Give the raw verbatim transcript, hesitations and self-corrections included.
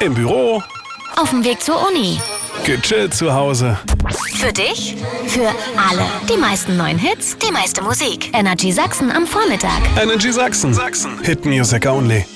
Im Büro. Auf dem Weg zur Uni. Gechillt zu Hause. Für dich, für alle. Die meisten neuen Hits, die meiste Musik. Energy Sachsen am Vormittag. Energy Sachsen. Sachsen. Hit Music only.